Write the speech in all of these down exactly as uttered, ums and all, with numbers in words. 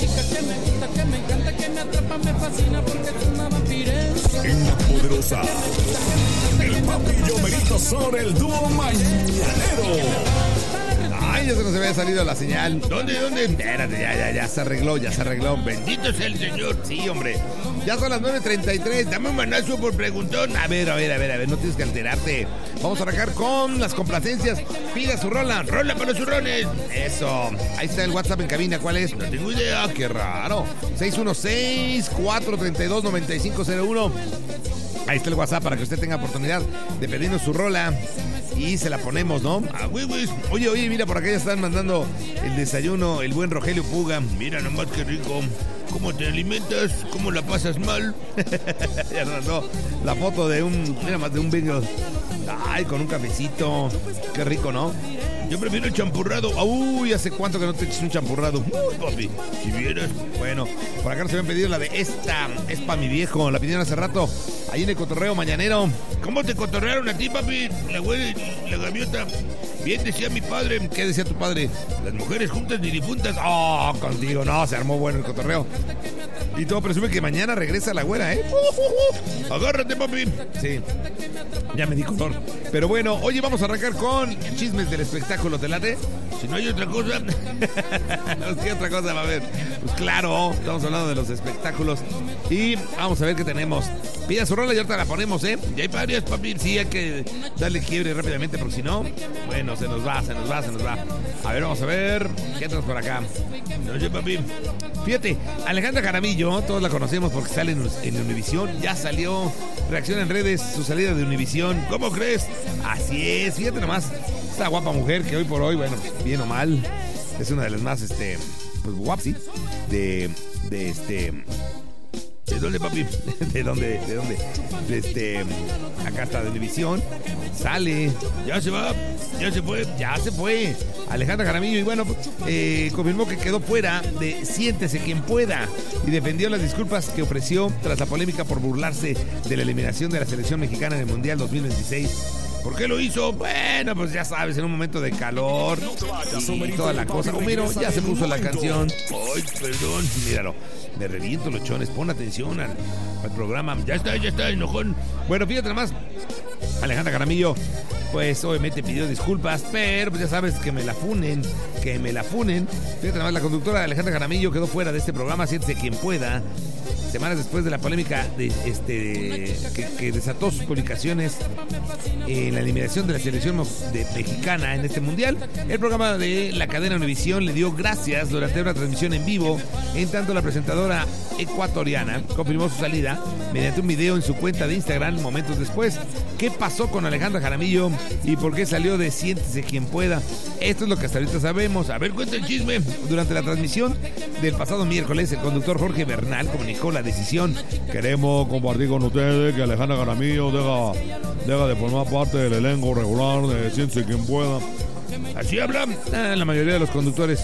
En la poderosa, el papi y Homerito son el dúo mañanero. Ay, ya se nos había salido la señal. ¿Dónde, dónde? Espérate, ya, ya, ya se arregló, ya se arregló. Bendito sea el Señor. Sí, hombre. Ya son las nueve treinta y tres. Dame un manazo por preguntón. A ver, a ver, a ver, a ver, no tienes que alterarte. Vamos a arrancar con las complacencias. Pida su rola, rola para los zurrones. Eso. Ahí está el WhatsApp en cabina. ¿Cuál es? No tengo idea. Qué raro. seis uno seis, cuatro tres dos, nueve cinco cero uno. Ahí está el WhatsApp para que usted tenga oportunidad de pedirnos su rola y se la ponemos, ¿no? Ah, güey, güey. Oye, oye, mira, por acá ya están mandando el desayuno, el buen Rogelio Puga. Mira nomás qué rico. ¿Cómo te alimentas? ¿Cómo la pasas mal? Ya mandó la foto de un, mira más de un bingo. Ay, con un cafecito. Qué rico, ¿no? Yo prefiero el champurrado. Uy, ¿hace cuánto que no te eches un champurrado? Uy, papi, si vieras. Bueno, por acá nos habían pedido la de esta. Es pa' mi viejo. La pidieron hace rato. Ahí en el cotorreo mañanero. ¿Cómo te cotorrearon a ti, papi? La güey, la gaviota. Bien decía mi padre. ¿Qué decía tu padre? Las mujeres juntas ni difuntas. Oh, contigo. No, se armó bueno el cotorreo. Y todo presume que mañana regresa la güera, ¿eh? Uh, uh, uh. Agárrate, papi. Sí. Ya me di color. Pero bueno, oye, vamos a arrancar con chismes del espectáculo. ¿Te late? Si no hay otra cosa. ¿Qué otra cosa va a haber? Pues claro, estamos hablando de los espectáculos. Y vamos a ver qué tenemos. Pida su rola y ahorita la ponemos, ¿eh? Ya hay varias, papi. Sí, hay que darle quiebre rápidamente, porque si no, bueno, se nos va, se nos va, se nos va. A ver, vamos a ver. ¿Qué tenemos por acá? No sé, papi. Fíjate, Alejandra Jaramillo, todos la conocemos porque sale en, en Univisión. Ya salió, reacciona en redes, su salida de Univisión. ¿Cómo crees? Así es, fíjate nomás. Esta guapa mujer que hoy por hoy, bueno, bien o mal, es una de las más, este, pues guapas, ¿sí? De, de este... ¿De dónde, papi? ¿De dónde? ¿De dónde? De este... Acá está, de Univisión. Sale. Ya se va. Ya se fue. Ya se fue. Alejandra Jaramillo. Y bueno, eh, confirmó que quedó fuera de Siéntese Quien Pueda. Y defendió las disculpas que ofreció tras la polémica por burlarse de la eliminación de la selección mexicana en el Mundial dos mil veintiséis. ¿Por qué lo hizo? Bueno, pues ya sabes, en un momento de calor y toda la cosa. Homero ya se puso la canción. Ay, perdón. Míralo. Me reviento los chones. Pon atención al, al programa. Ya está, ya está, enojón. Bueno, fíjate nomás. Alejandra Jaramillo, pues obviamente pidió disculpas, pero pues ya sabes que me la funen, que me la funen. Fíjate nomás, la conductora Alejandra Jaramillo quedó fuera de este programa, Siéntese Quien Pueda. Semanas después de la polémica de, este, que, que desató sus publicaciones en la eliminación de la selección de, mexicana en este mundial, el programa de la cadena Univisión le dio gracias durante una transmisión en vivo, en tanto la presentadora ecuatoriana confirmó su salida mediante un video en su cuenta de Instagram momentos después. ¿Qué pasó con Alejandra Jaramillo y por qué salió de Siéntese Quien Pueda? Esto es lo que hasta ahorita sabemos. A ver, cuenta el chisme. Durante la transmisión del pasado miércoles, el conductor Jorge Bernal comunicó la decisión. Queremos compartir con ustedes que Alejandra Jaramillo deja, deja de formar parte del elenco regular de Siéntese Quien Pueda. Así hablan ah, la mayoría de los conductores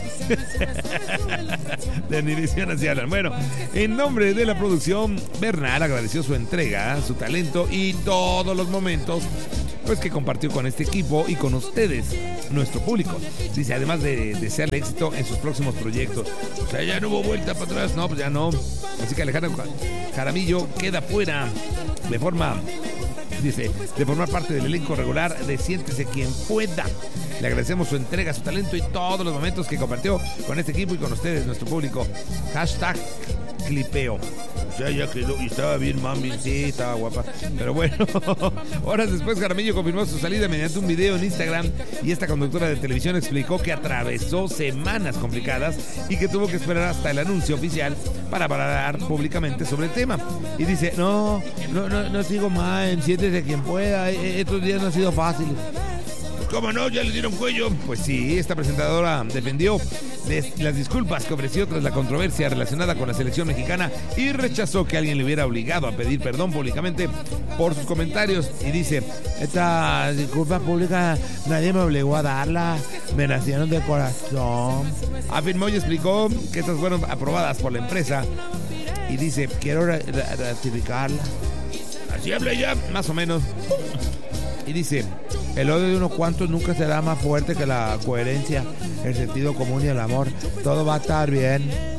de Univisión, así hablan. Bueno, en nombre de la producción, Bernal agradeció su entrega, su talento y todos los momentos pues que compartió con este equipo y con ustedes, nuestro público. Dice, además de desearle éxito en sus próximos proyectos. O sea, ya no hubo vuelta para atrás. No, pues ya no. Así que Alejandro Jaramillo queda fuera de forma, dice, de formar parte del elenco regular de Siéntese Quien Pueda. Le agradecemos su entrega, su talento y todos los momentos que compartió con este equipo y con ustedes, nuestro público. Hashtag clipeo. O sea, ya quedó y estaba bien, mami. Sí, estaba guapa. Pero bueno, horas después Jaramillo confirmó su salida mediante un video en Instagram y esta conductora de televisión explicó que atravesó semanas complicadas y que tuvo que esperar hasta el anuncio oficial para hablar públicamente sobre el tema. Y dice, no, no, no, no sigo mal, Siéntese Quien Pueda, estos días no han sido fáciles. ¿Cómo no? ¿Ya le dieron cuello? Pues sí, esta presentadora defendió las disculpas que ofreció tras la controversia relacionada con la selección mexicana y rechazó que alguien le hubiera obligado a pedir perdón públicamente por sus comentarios. Y dice, esta disculpa pública nadie me obligó a darla, me nacieron de corazón. Afirmó y explicó que estas fueron aprobadas por la empresa y dice, quiero ratificarla. Así habla ella, más o menos. Y dice, el odio de unos cuantos nunca será más fuerte que la coherencia, el sentido común y el amor. Todo va a estar bien.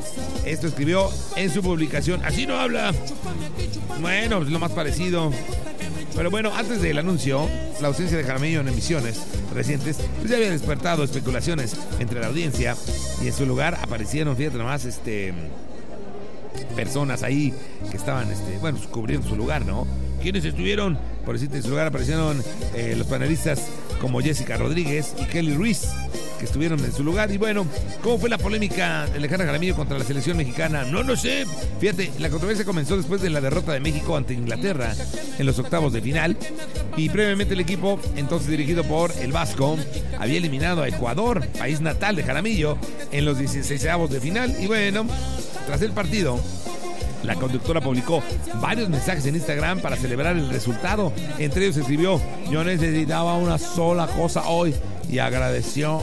Esto escribió en su publicación. Así no habla. Bueno, es lo más parecido. Pero bueno, antes del anuncio, la ausencia de Jaramillo en emisiones recientes pues ya había despertado especulaciones entre la audiencia, y en su lugar aparecieron, fíjate nomás, este, personas ahí que estaban, este, bueno, cubriendo su lugar, ¿no? ¿Quiénes estuvieron? Por decirte, en su lugar aparecieron eh, los panelistas como Jessica Rodríguez y Kelly Ruiz, que estuvieron en su lugar. Y bueno, ¿cómo fue la polémica de Alejandra Jaramillo contra la selección mexicana? No, no sé. Fíjate, la controversia comenzó después de la derrota de México ante Inglaterra en los octavos de final. Y previamente el equipo, entonces dirigido por el Vasco, había eliminado a Ecuador, país natal de Jaramillo, en los dieciseisavos de final. Y bueno, tras el partido, la conductora publicó varios mensajes en Instagram para celebrar el resultado. Entre ellos escribió: yo necesitaba una sola cosa hoy, y agradeció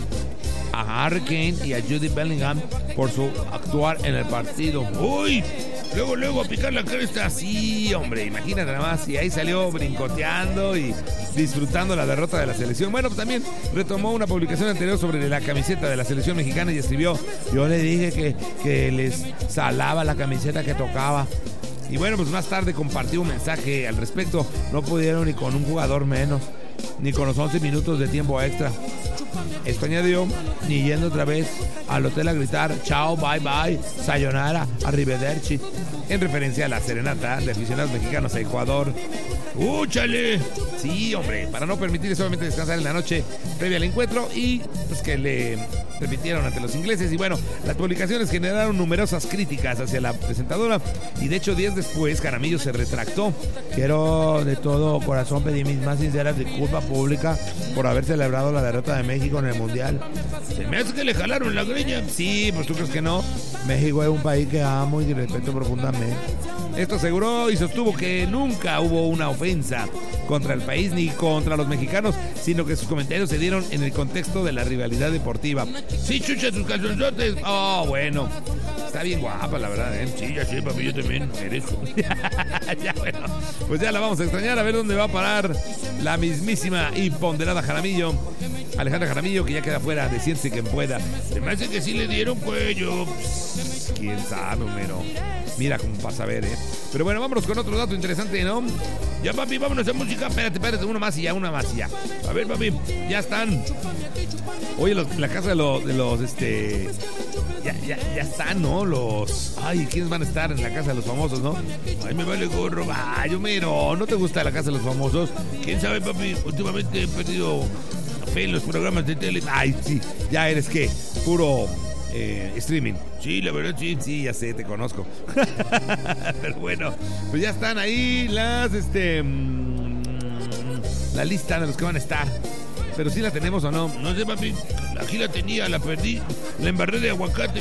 a Harry Kane y a Jude Bellingham por su actuar en el partido. ¡Uy! Luego, luego a picar la cresta. Sí, hombre, imagínate nada más. Y ahí salió brincoteando y disfrutando la derrota de la selección. Bueno, pues también retomó una publicación anterior sobre la camiseta de la selección mexicana y escribió: yo le dije que, que les salaba la camiseta que tocaba. Y bueno, pues más tarde compartió un mensaje al respecto. No pudieron ni con un jugador menos, ni con los once minutos de tiempo extra. Esto añadió: ni yendo otra vez al hotel a gritar chao, bye bye, sayonara, arrivederci, en referencia a la serenata de aficionados mexicanos a Ecuador. ¡Úchale! Sí, hombre, para no permitir solamente descansar en la noche previa al encuentro, y pues que le repitieron ante los ingleses. Y bueno, las publicaciones generaron numerosas críticas hacia la presentadora, y de hecho días después Jaramillo se retractó. Quiero de todo corazón pedir mis más sinceras disculpas públicas por haber celebrado la derrota de México en el Mundial. Se me hace que le jalaron la greña. Sí, pues tú crees que no. México es un país que amo y respeto profundamente. Esto aseguró y sostuvo que nunca hubo una ofensa contra el país ni contra los mexicanos, sino que sus comentarios se dieron en el contexto de la rivalidad deportiva. Sí, chucha, tus calzonzotes. Oh, bueno. Está bien guapa, la verdad, ¿eh? Sí, ya sé, papi, yo también merezco. Ya, bueno, pues ya la vamos a extrañar, a ver dónde va a parar la mismísima y ponderada Jaramillo. Alejandra Jaramillo, que ya queda fuera de Siéntese Quien Pueda. Se me hace que sí le dieron cuello. Pss, quién sabe, número. Mira cómo pasa a ver, ¿eh? Pero bueno, vámonos con otro dato interesante, ¿no? Ya, papi, vámonos a música. Espérate, espérate, uno más y ya, una más y ya. A ver, papi, ya están. Oye, los, la casa de los, de los, este... Ya, ya, ya están, ¿no? Los... Ay, ¿quiénes van a estar en la casa de los famosos, no? Ay, me vale gorro. Ay, Homero, ¿no te gusta la casa de los famosos? ¿Quién sabe, papi? Últimamente he perdido fe en los programas de tele. Ay, sí, ya eres, ¿qué? Puro... Eh, streaming. Sí, la verdad, sí. Sí, ya sé, te conozco. Pero bueno, pues ya están ahí las, este... Mmm, la lista de los que van a estar. Pero sí la tenemos o no. No sé, papi. Aquí la tenía, la perdí. La embarré de aguacate.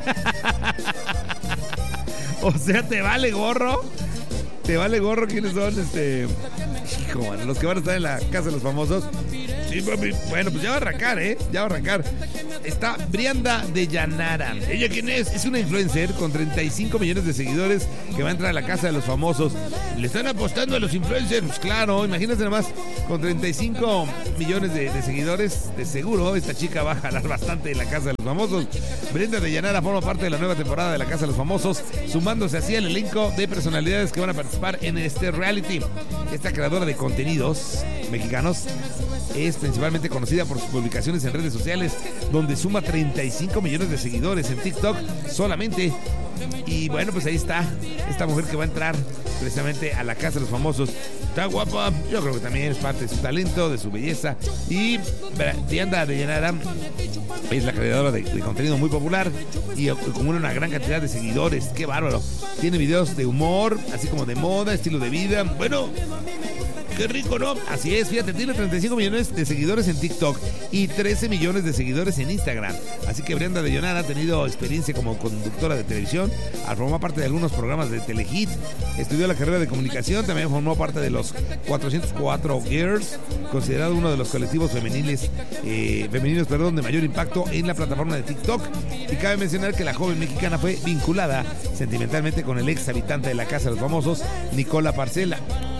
O sea, ¿te vale gorro? ¿Te vale gorro quiénes son? Este... Hijo, man, los que van a estar en la casa de los famosos. Sí, papi. Bueno, pues ya va a arrancar, ¿eh? Ya va a arrancar. Está Brianda de Llanara. ¿Ella quién es? Es una influencer con treinta y cinco millones de seguidores que va a entrar a la casa de los famosos. ¿Le están apostando a los influencers? Pues claro, imagínate nomás, con treinta y cinco millones de, de seguidores, de seguro esta chica va a jalar bastante en la casa de los famosos. Brianda de Llanara forma parte de la nueva temporada de la casa de los famosos, sumándose así al elenco de personalidades que van a participar en este reality. Esta creadora de contenidos mexicanos es principalmente conocida por sus publicaciones en redes sociales, donde suma treinta y cinco millones de seguidores en TikTok solamente. Y bueno, pues ahí está esta mujer que va a entrar precisamente a la casa de los famosos. Está guapa, yo creo que también es parte de su talento, de su belleza. Y Brianda de Llanara es la creadora de, de contenido muy popular y acumula una gran cantidad de seguidores. Qué bárbaro. Tiene videos de humor, así como de moda, estilo de vida. Bueno, qué rico, ¿no? Así es, fíjate, tiene treinta y cinco millones de seguidores en TikTok y trece millones de seguidores en Instagram. Así que Brianda de Llanara ha tenido experiencia como conductora de televisión, formó parte de algunos programas de Telehit, estudió la carrera de comunicación, también formó parte de los cuatrocientos cuatro Girls, considerado uno de los colectivos femeniles, eh, femeninos perdón, de mayor impacto en la plataforma de TikTok. Y cabe mencionar que la joven mexicana fue vinculada sentimentalmente con el ex habitante de la casa de los famosos, Nicola Parcela.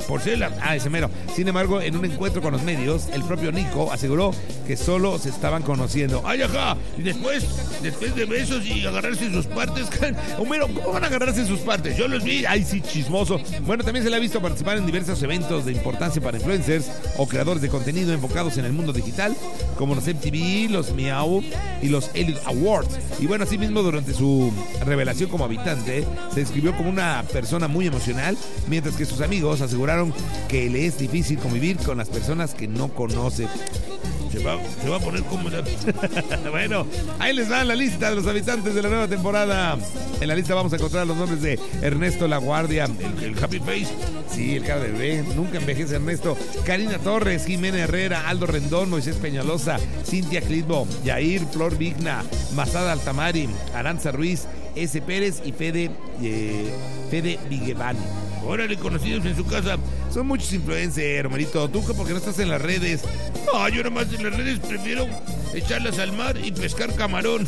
Porcela. Ah, ese mero. Sin embargo, en un encuentro con los medios, el propio Nico aseguró que solo se estaban conociendo. ¡Ay, ajá! Y después, después de besos y agarrarse sus partes. Homero, ¿cómo van a agarrarse sus partes? Yo los vi. ¡Ay, sí, chismoso! Bueno, también se le ha visto participar en diversos eventos de importancia para influencers o creadores de contenido enfocados en el mundo digital, como los M T V, los Meow y los Elliot Awards. Y bueno, así mismo, durante su revelación como habitante, se describió como una persona muy emocional, mientras que sus amigos aseguraron que le es difícil convivir con las personas que no conoce. Se va, se va a poner cómoda. Bueno, ahí les dan la lista de los habitantes de la nueva temporada. En la lista vamos a encontrar los nombres de Ernesto Laguardia, el, el Happy Face. Sí, el cara de bebé. Nunca envejece Ernesto. Karina Torres, Jimena Herrera, Aldo Rendón, Moisés Peñalosa, Cintia Clitbo, Yair, Flor Vigna, Masada Altamari, Aranza Ruiz, S. Pérez y Fede, eh, Fede Viguevani. Órale, conocidos en su casa. Son muchos influencers, Romerito. ¿Tú por qué no estás en las redes? No, yo nada más en las redes prefiero echarlas al mar y pescar camarón.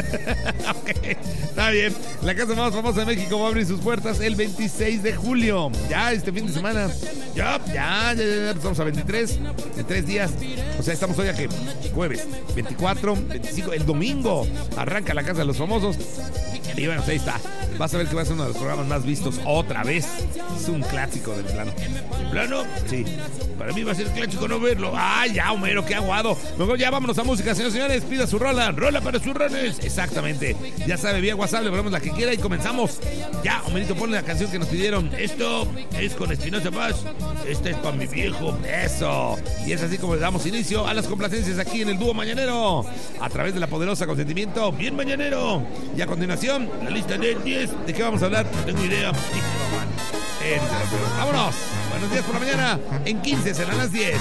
Ok, está bien. La casa más famosa de México va a abrir sus puertas el veintiséis de julio. Ya, este fin de semana. Ya, ya, ya, ya, estamos a veintitrés. En tres días. O sea, estamos hoy a que jueves, veinticuatro, veinticinco. El domingo arranca la Casa de los Famosos. Y bueno, ahí está. Vas a ver que va a ser uno de los programas más vistos otra vez. Es un clásico del plano. ¿De plano? Sí. Para mí va a ser clásico no verlo. ¡Ah, ya, Homero, qué aguado! Luego ya vámonos a música, señores y señores. Pida su rola. Rola para sus roles. Exactamente. Ya sabe, vía WhatsApp, le ponemos la que quiera y comenzamos. Ya, Homerito, ponle la canción que nos pidieron. Esto es con Espinosa Paz. Esta es para mi viejo. Eso. Y es así como le damos inicio a las complacencias aquí en el Dúo Mañanero. A través de la poderosa Consentimiento. Bien mañanero. Y a continuación, la lista del diez. ¿De qué vamos a hablar? No tengo idea. Vámonos. Buenos días por la mañana. En quince serán las diez.